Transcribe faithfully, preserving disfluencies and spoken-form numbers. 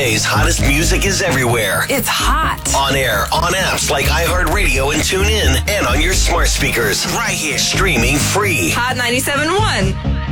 Day's hottest music is everywhere. It's hot. On air, on apps like iHeartRadio and TuneIn, and on your smart speakers. Right here. Streaming free. Hot ninety-seven point one.